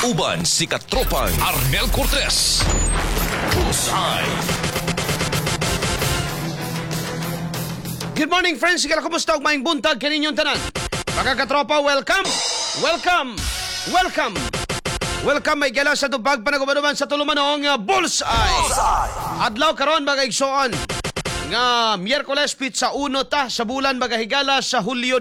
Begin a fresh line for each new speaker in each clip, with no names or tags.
Kauban si Katropang Arnel Cortez. Bullseye.
Good morning, friends. Sigala, kumusta? Maing buntag kaninyong tanan. Mga katropa, welcome! Welcome! Welcome! Welcome, may gala sa tubag panagumanuman sa tulumanong Bullseye! Adlaw karon mga igsoon. Nga Miyerkules pizza 1 ta sa bulan magahigala sa Hulyo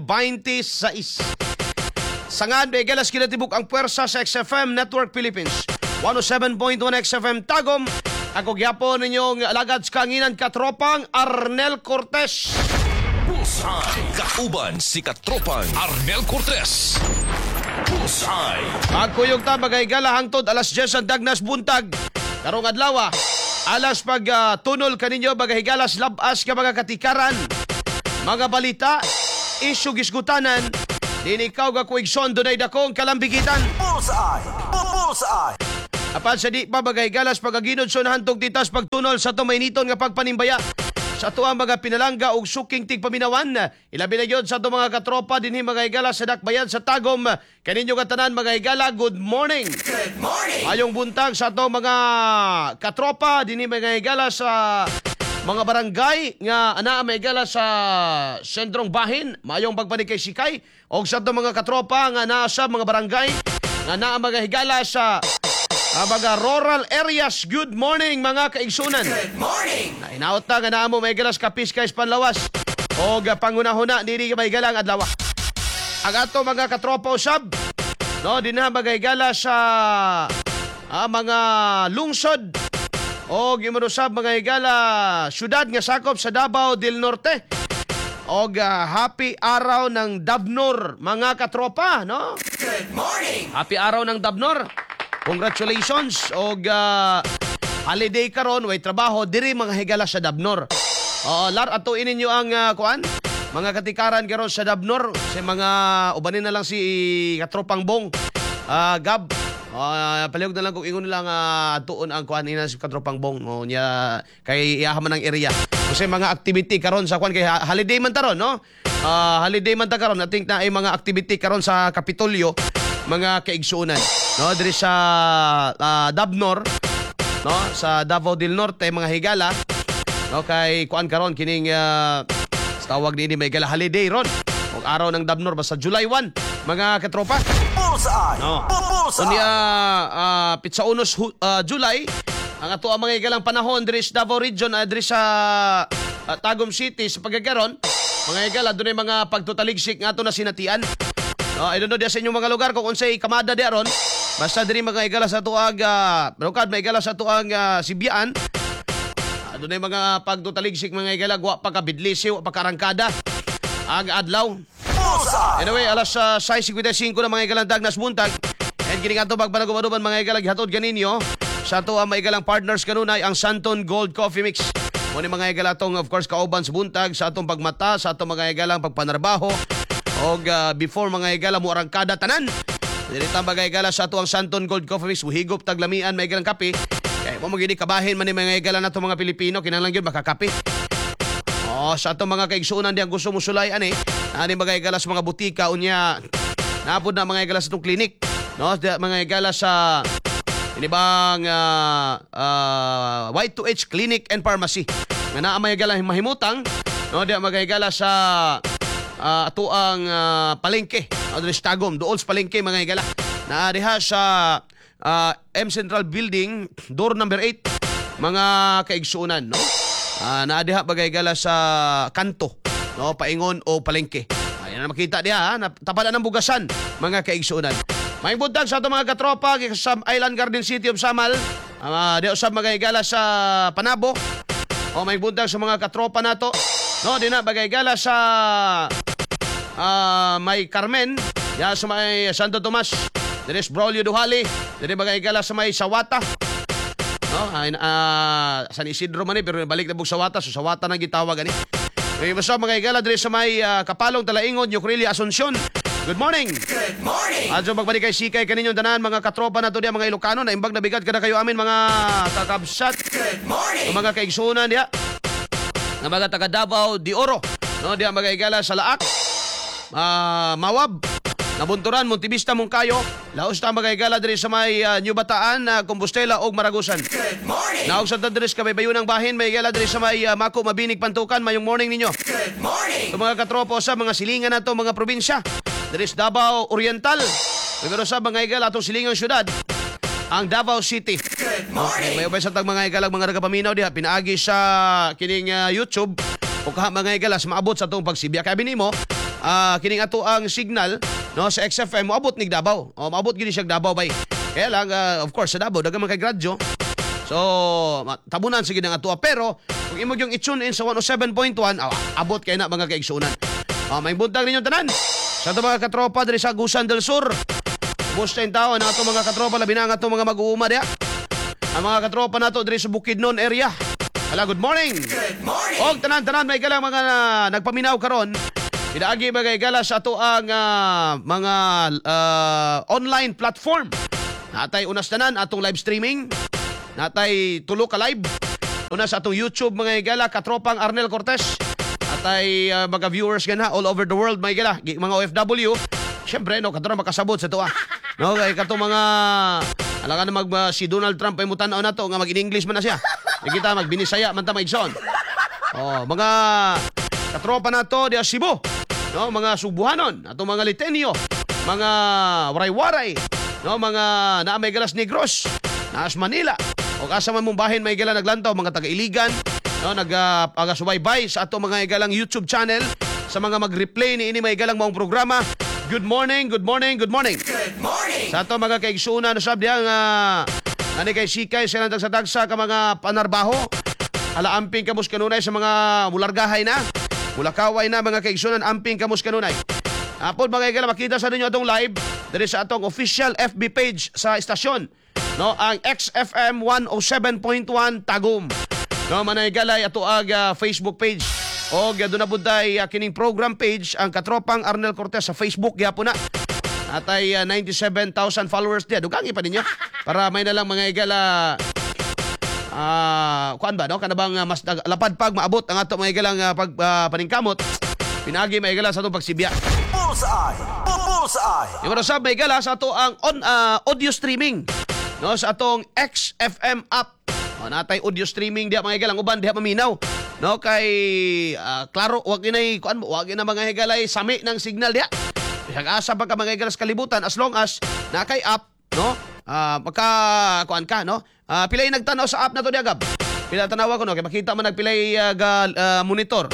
2026. Sangad may galas kinatibuk ang puwersa sa XFM Network Philippines 107.1 XFM Tagum. Ako gyapon ninyong alagad sa kanginan katropang Arnel Cortez.
Bullseye. Kauban si Katropang Arnel Cortez. Bullseye.
Magkuyog ta magahigala hangtod alas 10 ang dagnas buntag. Karong adlaw alas pag tunol kaninyo magahigalas labas ka mga katikaran. Mga balita, isyu gisgutanan. Dini ikaw ga kuigson dunay dakong kalambigitan.
Bullseye! Bullseye!
Apan sa di pa bagay galas pagaginod so nahantog titas pagtunol sa tumayniton nga pagpanimbaya. Sa tuang mga pinalangga og suking tigpaminawan. Ilabi na yun sa ito mga katropa dinhi mga higala sa dakbayan sa Tagum. Kaninyo katanan mga higala, good morning.
Good morning!
Ayong buntag sa ito mga katropa dinhi mga higala sa mga barangay nga anaa may gala sa sentrong bahin, mayong pagpanikay sikay o sa mga katropa nga naa sa mga barangay nga naa magahigala sa mga rural areas. Good morning mga kaigsunan.
Good morning!
Nainaot na nga naa mo may galas kapis kays panlawas o pangunahuna dili may galang adlaw. Ang ato mga katropa usab no dinha magahigala sa mga lungsod o gimunusab mga higala syudad nga sakop sa Davao del Norte. O happy araw ng Dabnor mga katropa, no?
Good morning!
Happy araw ng Dabnor. Congratulations. O holiday karon way trabaho diri mga higala sa Dabnor. Lar ato ninyo ang kuan mga katikaran karon sa Dabnor sa mga ubanin na lang si Katropang Bong. Gab palihog na lang kung ingon lang tuon ang kuan ina si Katropang Bong no nya kay iyahaman ng area kasi mga activity karon sa kuan kay holiday man taron no holiday man ta karon I think na ay mga activity karon sa Kapitolyo mga kaigsuonan no diri sa Dabnor no sa Davao del Norte mga higala no kay kuan karon kining tawag ni may gala holiday ron og araw ng Dabnor basta July 1 mga katropa.
Bullseye!
No.
Bullseye!
Kunya pizza unos July ang ato ang mga igalang panahon diri sa Davao Region diri sa Tagum City sa pagagaron mga igala dunay mga pagtutaligsik nga ato na sinatian. No, I don't know sa inyong mga lugar kung unsay kamada di aron basta diri mga igala sa tuag brokad mga igala sa tuag Sibian. Dunay mga pagtutaligsik mga igala wa pa ka bidlisiw pa karangkada ag adlaw. Anyway, alas 6:55 na mga igalang nas buntag. And kini ato pagpanagumaduban mga igalang hatod ganinyo sa ato ang mga igalang partners kanunay ang Santon Gold Coffee Mix. Muni mga igalatong of course kauban sa buntag sa atong pagmata sa atong mga igalang pagpanarbaho og before mga igala mo arangkada tanan. Dili ta mga igala sa ato ang Santon Gold Coffee Mix higop taglamian mga igalang kape. Kay mo magini kabahin man ni mga igala nato mga Pilipino kinahanglan gyud makakape. Sa atong mga kaigsuonan diyan gusto mo sulay ani ani mga igala sa mga butika unya napod na mga igala sa itong klinik no mga igala sa inibang Y2H Clinic and Pharmacy nga naa mga igala mahimutang no diya mga igala sa ato ang palengke adres Tagum dool sa palengke mga igala naa diha sa M Central Building door number 8 mga kaigsuonan no naadiha bagay gala sa kanto no paingon o palengke ayan na makita diha tapadan ng bugasan mga kaigsuonan may buntag sa ato mga katropa sa Island Garden City of Samal di usab bagay gala sa Panabo o may buntag sa mga katropa nato no di na bagay gala sa may Carmen ya sa may Santo Tomas Deres Braulio Duhali diri bagay gala sa may Sawata. No, San Isidro man pero balik na bug Sawata, so Sawata nang gitawag ani. May basta mga igala diri sa may Kapalong Talaingon, Yucrilli, Asuncion. Good morning.
Good morning!
Adto magbalik kay sikay kaninyong tanan mga katropa nato diya mga Ilocano na imbag na bigat kada kayo amin mga kakabsat.
Good morning!
Mga kaigsunan diya. Nga mga taga Davao de Oro. No, diya mga igala sa Laak. Mawab. Nabunturan, Montevista, Moncayo, laos ta mga igala diri sa may New Bataan, Compostela ug Maragusan.
Good morning.
Naog sa Tadres kabaybayunang bahin, may igala diri sa may Mako, Mabinig, Pantukan, mayong morning ninyo.
Good morning.
Sa mga katropo sa mga silingan nato mga probinsya, diri sa Davao Oriental, pero sa mga igala atong silingang syudad, ang Davao City.
Good morning.
May ubay sa tag mga igalag mga nagapaminaw diha pinaagi sa kining YouTube o kaha mga igalas maabot sa tong pagsibya kay binimo kining ato ang signal no sa XFM moabot nig Davao. O maabot gid siya Davao bay. Kaya lang of course sa Davao daghang mga gradyo. So tabunan sige nang ato pero kung imo yung i-tune in sa 107.1 abot kay na mga kaigsunan. May buntag ninyo tanan. Sa ato mga katropa diri sa Agusan del Sur. Musta yung tao na ato mga katropa labi na nga ato mga mag-uuma diha. Ang mga katropa nato diri sa Bukidnon area. Hello, good morning.
Good morning.
Og tanan-tanan may galang mga nagpaminaw karon. Pinaagi mga igala sa ato ang mga online platform. Natay unas tanan atong live streaming. Natay tulo ka live. Una sa atong YouTube mga igala katropang Arnel Cortez. Natay mga viewers gana all over the world mga igala, mga OFW. Siyempre no kadto makasabot sa tuwa. No kay kato mga alangan na si Donald Trump ay mutan-aw na to nga mag-in-English man na siya. Kita magbinisaya man ta maigsoon. Mga katropa na to di Cebu. No, mga Subuhanon, ato mga Litenyo, mga Waray-Waray, no, mga naamay galas Negros, naas Manila. O asa man mong bahin may gala naglantaw mga taga-Iligan, no, nagasubaybay sa ato mga igalang YouTube channel sa mga mag-replay ni ini may galang maong programa. Good morning, good morning, good morning.
Good morning.
Sa ato mga kaigsunan usab diha nga nani kay sikay sa tagsa-tagsa ka mga panarbaho. Ala amping kamus kanunay sa mga mulargahay na. Mulakaway na mga kaigsunan amping kamus kanunay. Apod mga igala makita sa ninyo atong live diri sa atong official FB page sa istasyon. No, ang XFM 107.1 Tagum. No, manaygalay ato ag Facebook page. O doon na buday kining program page ang Katropang Arnel Cortez sa Facebook gyapon na. Atay 97,000 followers diya. Dugangi pa ninyo para may na lang mga igala kuan ba no kanabang mas lapad pag maabot ang ato mga igalang paningkamot. Pinagi mga igala sa atong pagsibya.
Bullseye. Bullseye.
Yung mga sab mga igala sa ato ang audio streaming no sa atong XFM app. Natay audio streaming diha mga igalang uban diha maminaw. No kay klaro wag inay kuan mo wag ina mga higalay sami ng signal diha. Asa pa ka mga higalas kalibutan as long as na kay app no maka kuan ka no. Pilay nagtanaw sa app na to diha gab. Pila tanawa ko no kay makita man nagpilay monitor.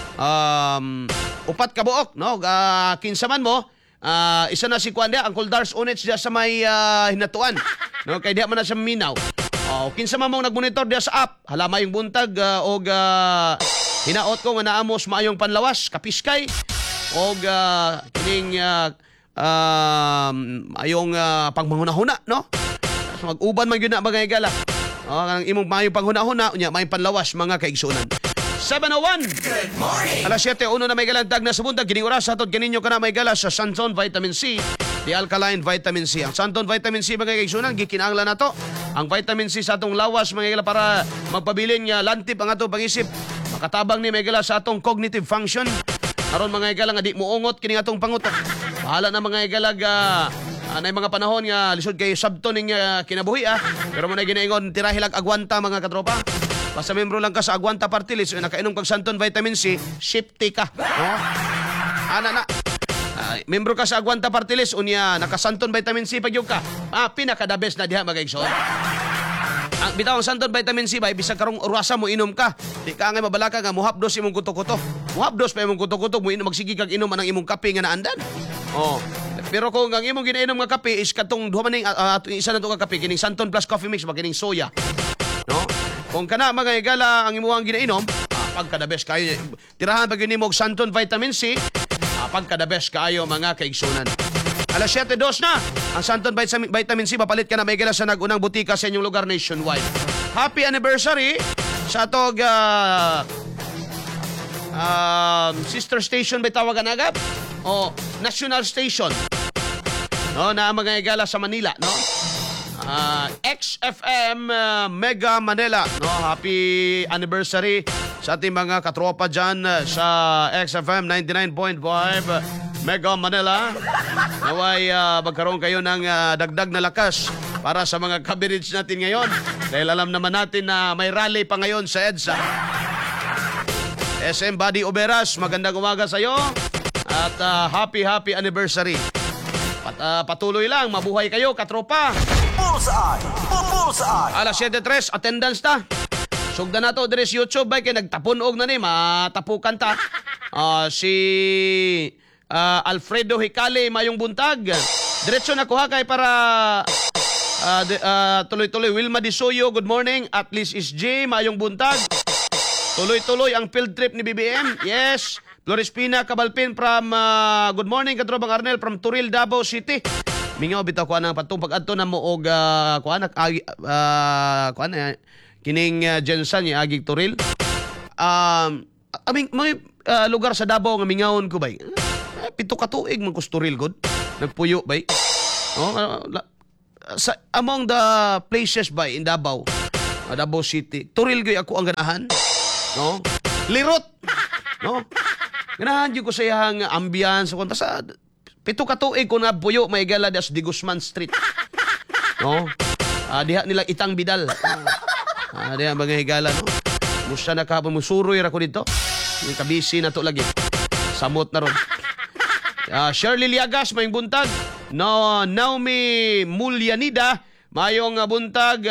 Upat ka buok no kinsa man mo isa na si kuan diha ang Coldars Units diha sa may hinatuan. No kay diha man na siya minaw. Kinsa man mong nagmonitor diya sa app, hala mayong buntag og hinaot ko nga naamos maayong panlawas, kapiskay og kining ayong pangmanghuna-huna, no? So, mag-uban man gyud na mga igala. Ang imong maayong panghuna-huna, unya maayong panlawas mga kaigsunan. 7:01.
Good morning.
Alas 7:01 na may galantag na sa buntag kining oras atod kaninyo kana may gala sa Santon Vitamin C, the alkaline vitamin C. Ang Santon Vitamin C mga kaigsunan gikinahanglan nato. Ang vitamin C sa atong lawas mga igala para magpabilin nga lantip ang atong pag-isip. Makatabang ni mga igala sa atong cognitive function. Aron mga igala nga di muungot kining atong pangutak. Bahala na mga igala anay mga panahon nga lisod kay sabto ning kinabuhi Pero mo na ginaingon tirahilag agwanta mga katropa. Basta membro lang ka sa Agwanta Party List, nakainom kag Santon Vitamin C, shifty ka. No? Ana na. Membro ka sa Agwanta Party List, unya naka-Santon Vitamin C pagyog ka. Pinaka the best na diha magaigsoon. Ang bitaw ang Santon Vitamin C bay bisag karong orasa mo inom ka. Di ka nga mabalaka nga muhapdos imong kuto-kuto. Muhapdos pa imong kuto-kuto mo inom magsigi kag inom anang imong kape nga naandan. Pero kung ang imong ginainom nga kape is katong duha maning isa na to nga kape kining Santon Plus Coffee Mix kining soya. No? Kung kana mga igala ang imuhang ginainom, pagka the best kayo. Tirahan pag yun mo Santon Vitamin C, pagka the best kayo mga kaigsunan. Alas 7:02 na. Ang Santon Vitamin C, mapalit ka na may igala sa nagunang butika sa inyong lugar nationwide. Happy anniversary sa atog sister station ba tawagan agad? National station. No, na mga igala sa Manila, no? XFM Mega Manila, no? Happy anniversary sa ating mga katropa dyan sa XFM 99.5 Mega Manila. Naway magkaroon kayo ng dagdag na lakas para sa mga coverage natin ngayon. Dahil alam naman natin na may rally pa ngayon sa EDSA. SM Buddy Oberas, magandang umaga sa iyo. At happy anniversary. Patuloy lang, mabuhay kayo, katropa.
Bullseye! Bullseye!
Alas 7:03, attendance ta. Sugda na to, deres YouTube, bay, kay nagtapunog na ni, matapukan ta. Si Alfredo Hicali, mayong buntag. Diretso na kuha kay para tuloy-tuloy. Wilma Disoyo, good morning. At least is J, mayong buntag. Tuloy-tuloy ang field trip ni BBM. Yes. Flores Pina Cabalpin from good morning, Katrobang Arnel from Turil, Davao City. Mingaw bitaw ko nang patong pag-adto na mo og kining Jensen ni Agig Turil. Aming may lugar sa Davao nga mingawon ko bay. Pito ka tuig man ko Turil god. Nagpuyo bay. Among the places by in Davao, Davao City, Turil gyud ako ang ganahan. No? Lirot. No? Ganahan gyud ko sa iyang ambiance kon basta pito ka tuig ko na puyo may gala das Di Guzman Street. No? Diha nila Itang Bidal. Diha mga higala, no? Musta na kahapon musuroy ra ko dito. Yung kabisi na to lagi. Samot na ron. Shirley Liagas, mayong buntag. No, Naomi Mulyanida, mayong buntag.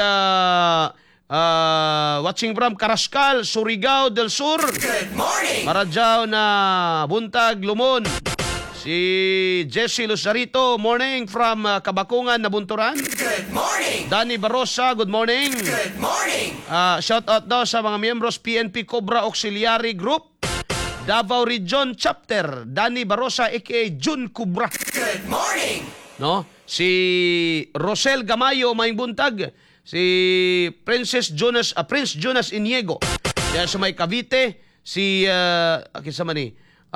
Watching from Carrascal, Surigao del Sur.
Good morning!
Maradyaw na buntag, Lumon. Si Jessie Luzarito, morning from Kabakungan, Nabunturan.
Good morning!
Danny Barosa, good morning.
Good morning!
Shout out daw sa mga miyembros PNP Cobra Auxiliary Group, Davao Region Chapter, Danny Barosa aka Jun Cobra.
Good morning!
No? Si Rosel Gamayo, may buntag. Si Prince Jonas Iniego. Yan sa may Cavite. Si kisama ni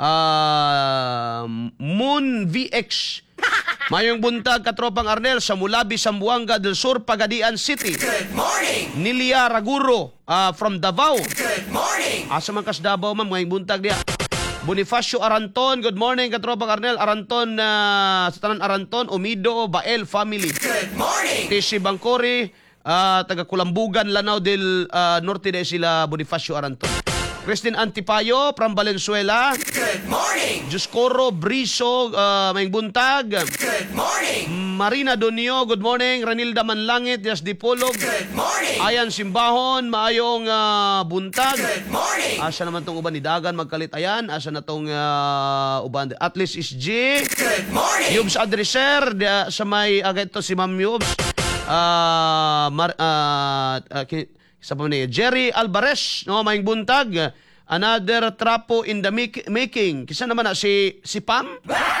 Moon VX. Mayong buntag, Katropang Arnel sa Mulabi, Zamboanga del Sur, Pagadian City.
Good morning!
Nilia Raguro from Davao.
Good morning!
Asa man kas Davao, ma'am, ngayong buntag dia. Bonifacio Aranton, good morning, Katropang Arnel. Aranton, sa tanan Aranton, Umido, Bael family.
Good morning!
Tisi Bangkori, taga Kulambugan, Lanao del Norte de sila, Bonifacio Aranton. Christine Antipayo from Valenzuela.
Good morning!
Juscoro Briso, may buntag.
Good morning!
Marina Donio, good morning. Ranilda Manlangit, Yas Dipolog.
Good morning!
Ayan Simbahon, maayong buntag.
Good morning!
Asa naman tong uban ni Dagan magkalit ayan. Asa na tong uban. At least is G.
Good morning!
Yubs Adreser, sa may ito si Ma'am Yubs. Sa ni Jerry Alvarez, no, maing buntag. Another trapo in the making. Kisa naman na si Pam?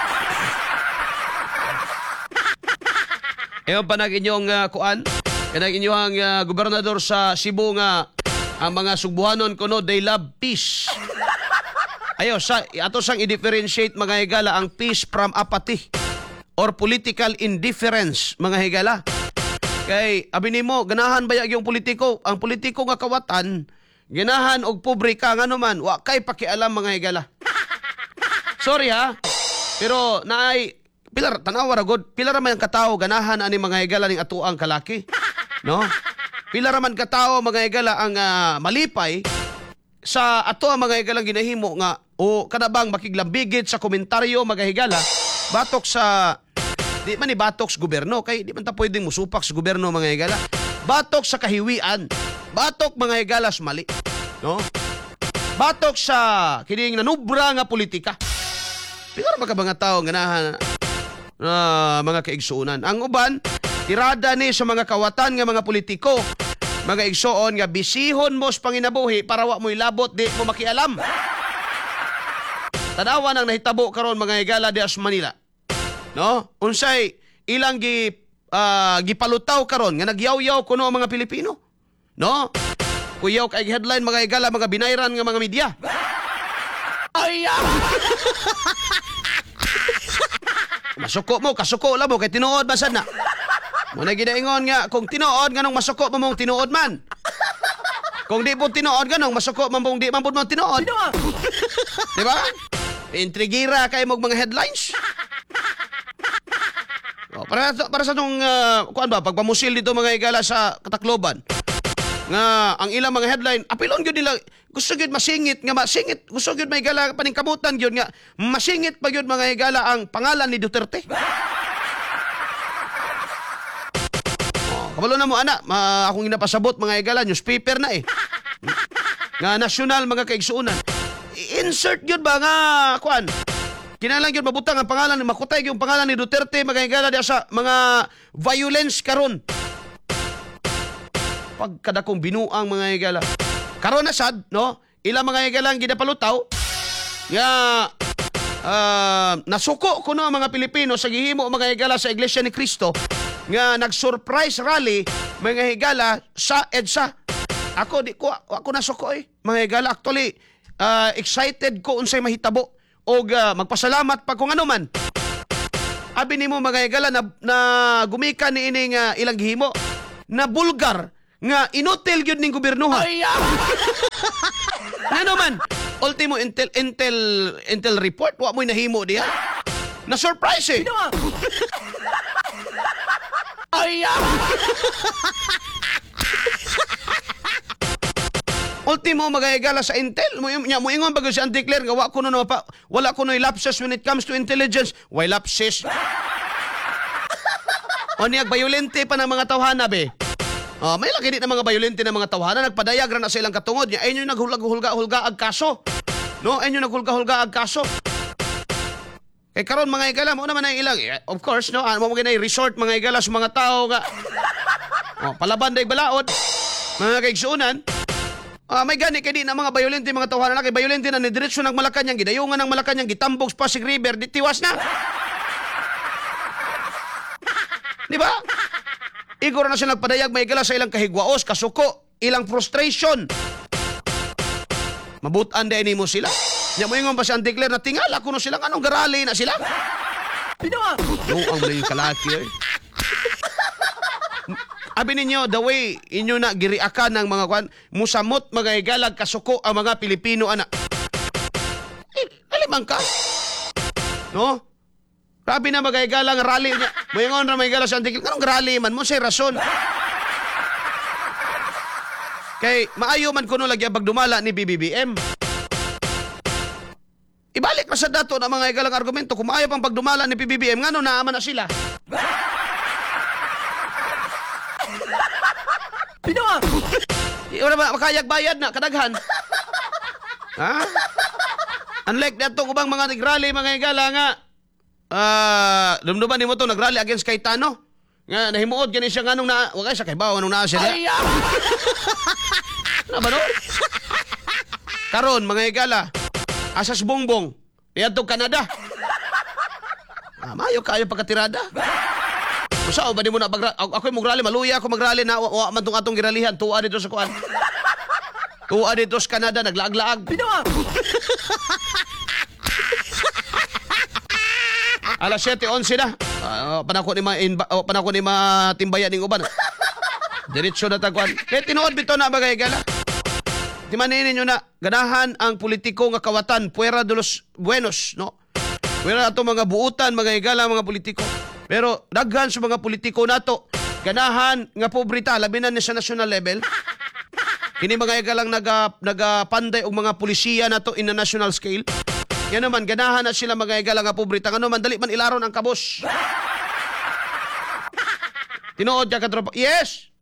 Ewan pa nag-inyong kuan. Kanag inyong gobernador sa Cebu nga ang mga Sugbuhanon kuno they love peace. Ayo sa ato sang i-differentiate mga higala ang peace from apathy or political indifference mga higala. Kay abi nimo ganahan ba yung politiko? Ang politiko nga kawatan ganahan og pobre ka ngano man wa kay pakialam mga higala. Sorry ha. Pero naay pilar tanawa ra god pilar man ang katao ganahan ani mga higala ning atuang kalaki. No? Pilar man katao mga higala ang malipay sa ato ang mga higala ginahimo nga o kanabang makiglambigit sa komentaryo mga higala batok sa di man ni batok sa gobyerno kay di man ta pwedeng musupak sa gobyerno mga higala. Batok sa kahiwian. Batok mga higala sa mali. No? Batok sa kining nanubra nga politika. Pilar ba ka mga tao ganahan mga kaigsuunan. Ang uban tirada ni sa mga kawatan nga mga politiko mga igsuon nga bisihon mo sa panginabuhi para wa mo ilabot di mo makialam. Tanawa nang nahitabo karon mga higala di as Manila. No? Unsay ilang gipalutaw karon nga nagyaw-yaw kuno ang mga Pilipino. No? Kuyaw kay headline mga higala mga binayran nga mga media. Ay! Masuko mo, kasuko lang mo kay tinuod ba sad na. Muna gidaingon nga kung tinuod nganong masuko mo mong tinuod man. Kung di po tinuod nganong masuko mo mong di man pud mo tinuod. Di ba? Intrigira kay mo mga headlines. Para sa tong kuan ba pagpamusil dito mga higala sa Katakloban. Nga ang ilang mga headline apilon gyud nila gusto gyud masingit gusto gyud may higala paningkamutan gyud nga masingit pa gyud mga higala ang pangalan ni Duterte. Kabalo na mo ana, akong inapasabot mga higala newspaper na eh. Nga nasyonal mga kaigsuunan. Insert yun ba nga kuan? Kinalang yun mabutang ang pangalan ni makutay yung pangalan ni Duterte mga higala diya sa mga violence karon. Pagkada kong binuang mga higala. Karon na sad, no? Ilang mga higala ang ginapalutaw nga nasuko kuno ang mga Pilipino sa gihimo mga higala sa Iglesia ni Cristo nga nag-surprise rally mga higala sa EDSA. Ako nasuko mga higala actually excited ko unsay mahitabo o magpasalamat pa kung ano man. Abi nimo mga higala na gumikan ni ining ilang gihimo na bulgar nga inutil gyud ning gobyernohan. Ano man? Ultimo intel report wa mo'y nahimo diha. Na surprise eh. Ultimo magahigala sa intel mo ingon bago si Auntie Claire nga wala ko no lapses when it comes to intelligence. Why lapses? O niyag bayolente pa ng mga tawhana be. May lagi din ng mga bayolente ng mga tawhana nagpadayag ra na sa ilang katungod niya ayun yung naghulga-hulga ag kaso. No, ayun yung naghulga-hulga ag kaso. Kay karon mga higala mo naman ang ilang of course no mo ginay resort mga higala sa mga tao nga palaban day balaod mga kaigsuunan. May gani kay di na mga bayolente mga tawhana na kay bayolente na ni diretso ng Malacañang gidayungan ng Malacañang gitambog sa Pasig River di tiwas na. Di ba? Igor na sila nagpadayag may higala sa ilang kahigwaos, kasuko, ilang frustration. Mabutan day nimo sila. Nya mo ingon pa si Auntie Claire na tingala kuno sila anong garali na sila. Pinawa. Ang mga kalaki eh. Abi ninyo, the way inyo na giriakan ng mga kwan, musamot mga higalag kasuko ang mga Pilipino anak. Alimang ka. No? Grabe na mga higalang rally niya. Mayingon na mga higala sa Auntie Claire, anong rally man mo say rason? Kay maayo man kuno lagi ang pagdumala ni BBBM. Ibalik na sa dato na mga higalang argumento kung maayo pang pagdumala ni BBBM ngano naaman na sila. Pinawa! Wala ba makayag bayad na kadaghan? Ha? Unlike dato kubang mga nagrally mga higala nga dumduman nimo to nagrally against Cayetano. Nga nahimuod gani siya nganong na wa kay sa kay bawo nung naa siya. Na ba no? Karon mga higala asas bongbong niadto Canada. Mayo kayo pagkatirada. Usa ba di mo na ako magrally maluya ako magrally na wa man tong atong giralihan tuwa dito sa kuan. Tuwa dito sa Canada naglaag-laag. Pinawa. Alas 7:11 na. Panako ni matimbayan ning uban. Diretso na tagwan. Kaya tinuod bito na bagay gala. Di manin ninyo na ganahan ang politiko nga kawatan puwera de los buenos, no? Puwera ato mga buutan, mga higala, mga politiko. Pero daghan sa mga politiko nato ganahan nga pobrita labi na ni sa national level. Kini mga higalang nagapanday og mga pulisiya nato in a national scale. Yan naman, ganahan na sila mga higala nga pobrita. Ano man, dali man ilaron ang kabos. Tinuod ka katropa. Yes!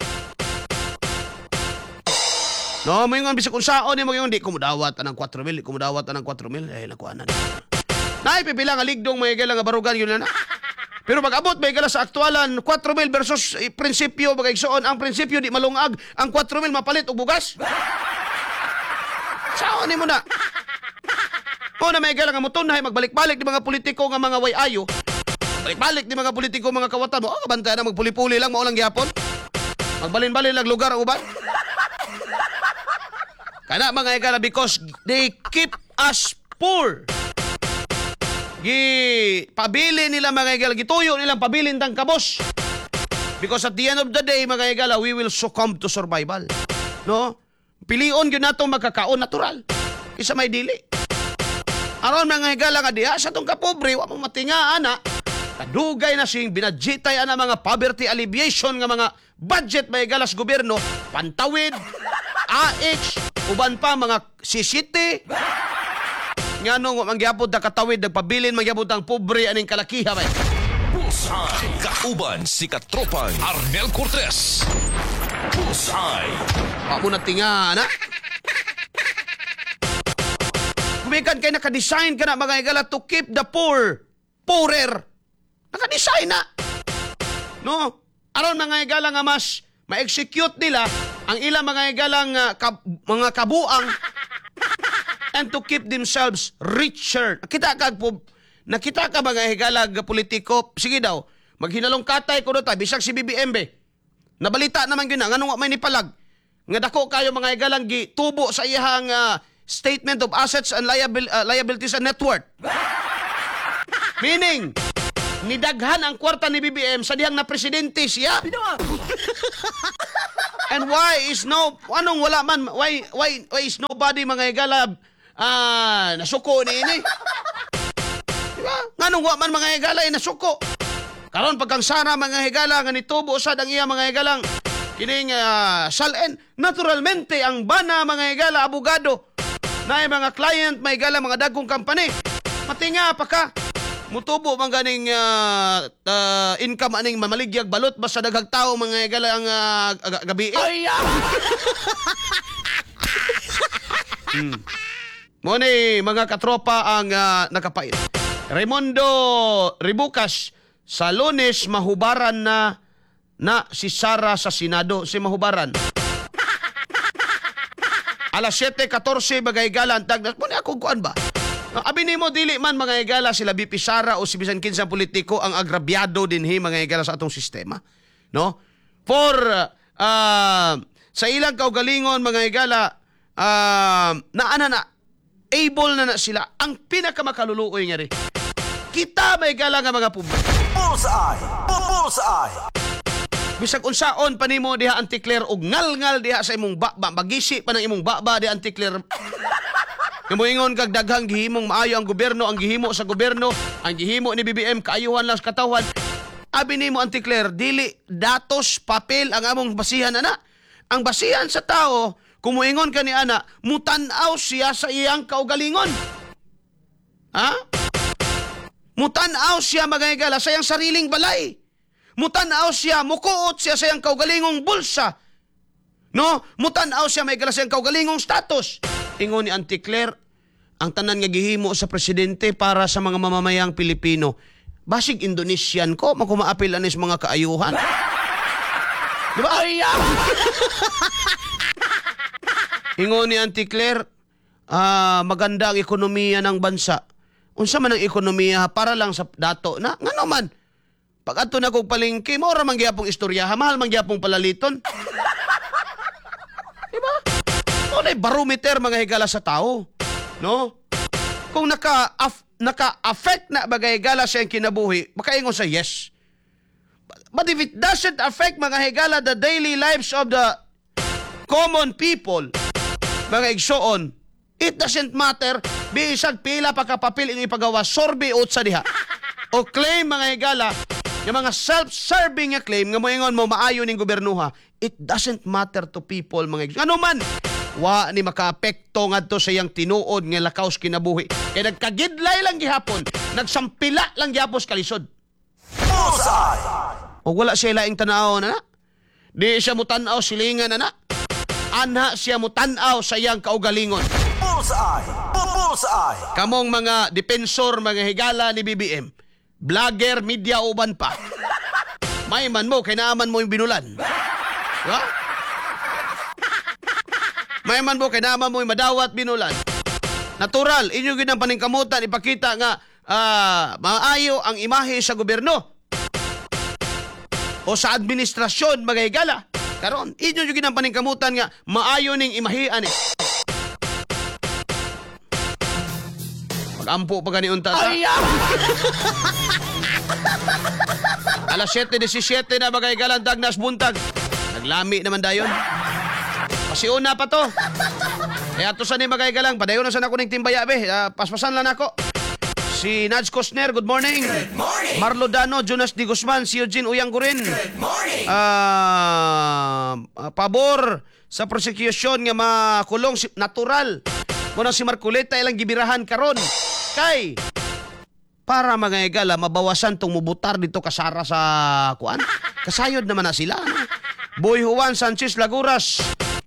No, may nga bisag kung saon ni mga di kumudawat anang 4,000, di kumudawat anang 4,000. Ay, nakuanan. Naipipila nga ligdong mga higala nga barugan yun na. Pero pag-abot may higala sa aktualan, 4,000 versus prinsipyo, magigsoon. Ang prinsipyo di malungag, ang 4,000 mapalit o bugas. Saon ni mo na. O na may higala nga mutunhay, magbalik-balik di mga politiko nga mga way ayo. Balik-balik di mga politiko mga kawatan mo. Kabantay na magpuli-puli lang, maulang gyapon. Magbalin-balin lang lugar ang uban. Kana mga higala because they keep us poor. Pabili nila mga higala, gituyo nilang pabilin tang kabos. Because at the end of the day, mga higala, we will succumb to survival. No? Pilion yun nato magkakaon natural. Isa may dili. Aron mga higala nga diha, sa itong kapobre, wa mong matinga, ana. dugay na sing binadjitay ana mga poverty alleviation nga mga budget may galas gobyerno, pantawid, AH, uban pa mga CCT. Ngano mangyapon ta katawid nagpabilin mangyapon tang pobre aning kalakiha bay.
Bullseye. Kauban si katropang Arnel Cortez. Bullseye.
Amo na tinga na. Kumikan kay naka-design ka na mga igala to keep the poor poorer. Naka-design na. No? Aron mga igala nga mas ma-execute nila ang ilang mga igalang mga kabuang and to keep themselves richer. Nakita ka mga higalag politiko, sige daw, maghinalong katay ko ta bisag si BBM be. Nabalita naman gyud na nganong may nipalag. Nga dako kayo mga higalang gitubo sa iyang statement of assets and liabilities and net worth. Meaning, nidaghan ang kwarta ni BBM sa dihang na presidente siya. And why is nobody mga higala nasuko ni ini? Diba? Nganong wa man mga higala nasuko? Karon pagkang sana mga higala nga nitubo sad ang iya mga higalang kining salen, naturalmente ang bana mga higala abogado na mga client may higala mga dagkong company. Matinga pa ka. Mutubo man ganing income aning mamaligyag balot basta daghang tao mga higala ang gabi. Mo ni mga katropa ang nakapait. Raimundo Ribucas sa Lunes mahubaran na si Sara sa Senado. Si mahubaran. Alas 7:14 bagay galan tagdas. Mo ni akong kuan ba? Abi nimo dili man mga higala sila BP Sara o si bisan kinsang politiko ang agrabyado dinhi mga higala sa atong sistema. No? For sa ilang kaugalingon mga higala able na sila ang pinakamakaluluoy nga ri. Kita may higala nga mga publiko.
Bullseye! Bullseye!
Bisag unsaon pa nimo diha antikler og ngal-ngal diha sa imong baba, magisi pa ng imong baba diha antikler. Kamuingon kag daghang gihimong maayo ang gobyerno, ang gihimo sa gobyerno, ang gihimo ni BBM kaayuhan lang sa katawhan. Abi nimo antikler, dili datos papel ang among basihan ana. Ang basihan sa tao, kumuingon ka ni ana, mutan-aw siya sa iyang kaugalingon. Ha? Mutan-aw siya mga higala sa iyang sariling balay. Mutan-aw siya, mukuot siya sa iyang kaugalingong bulsa. No? Mutan-aw siya may higala sa iyang kaugalingong status. Ingon ni Auntie Claire, ang tanan nga gihimo sa presidente para sa mga mamamayang Pilipino. Basig Indonesian ko, makumaapil anis mga kaayuhan. Di ba? Ingon ni Auntie Claire, maganda ang ekonomiya ng bansa. Unsa man ang ekonomiya para lang sa dato na ngano man. Pag adto na kog palengke, mao ra man gyapong istorya, mahal man gyapong palaliton. Di ba? Mo nay barometer mga higala sa tao, no? Kung naka-affect na bagay higala sa iyang kinabuhi, makaingon sa yes. But if it doesn't affect mga higala the daily lives of the common people, mga igsoon, it doesn't matter bisag pila pa kapapil ang ipagawa sorbe o sa diha. O claim mga higala, yung mga self-serving nga claim nga moingon mo maayo ning gobernuha, it doesn't matter to people mga igsoon. Ano man, wa ni makaapekto ngadto sa iyang tinuod nga lakaws kinabuhi. Kaya nagkagidlay lang gihapon, nagsampila lang gihapos kalisod.
Bullseye!
O wala siya laing tanaw na. Di siya mutanaw silingan na. Anha siya mutanaw sa iyang kaugalingon.
Bullseye! Bullseye!
Kamong mga depensor, mga higala ni BBM, vlogger, media, uban pa. May man mo, kay naaman mo yung binulan. Diba? May man mo, kay naaman mo yung madawat binulan. Natural, inyo ginang paningkamutan, ipakita nga maayo ang imahe sa gobyerno. O sa administrasyon, mga higala. Karon, inyo yung ginang paningkamutan nga maayo ning imahian eh. Pag-ampo pa gani unta ta. Alas 7:17 na bagay galang Dagnas buntag. Naglami naman dayon. Pasiuna pa to. Kaya to sa ni bagay galang padayon na sa nako ning timbaya be. Paspasan lang nako. Si Nats Cosner, good morning.
Good morning.
Marlo Dano, Jonas Di Guzman, si Eugene Uyanggurin.
Good morning.
Pabor sa prosecution nga makulong si natural. Muna si Marcoleta ilang gibirahan karon. Kay para mga igala mabawasan tong mubutar dito kasara sa kuan. Kasayod naman na sila. Boy Juan Sanchez Laguras.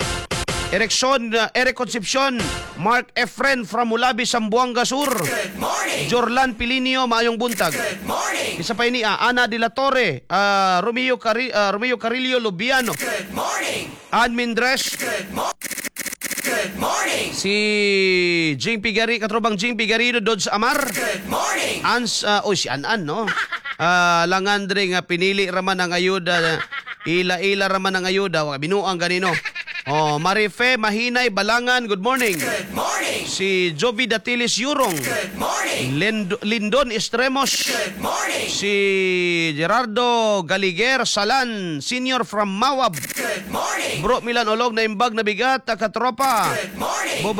Eric Concepcion, Mark Efren from Mulabi, Sambuanga Sur.
Good morning.
Jorlan Pilinio, maayong buntag.
Good morning.
Isa pa ini, Ana de la Torre, Romeo Carillo Lubiano,
Good morning.
Ann Mindres,
Good morning.
si Jing Pigari, katrobang Jing Pigarido, Dodds Amar,
Good morning.
si An-An, no? Langandre nga pinili raman ang ayuda, ila-ila raman ang ayuda, binuang ganino. Marife Mahinay Balangan, good morning.
Good morning.
Si Jovi Datilis Yurong,
Good morning.
Lindon Estremos,
Good morning.
si Gerardo Galiguer Salan, senior from Mawab.
Good morning.
Bro Milan Olog na imbag na bigat, katropa.
Good morning.